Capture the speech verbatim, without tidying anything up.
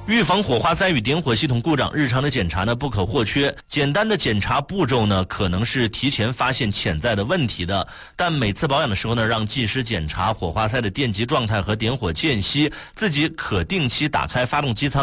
预防火花塞与点火系统故障，日常的检查呢不可或缺。简单的检查步骤呢，可能是提前发现潜在的问题的，但每次保养的时候呢，让技师检查火花塞的电极状态和点火间隙，自己可定期打开发动机舱。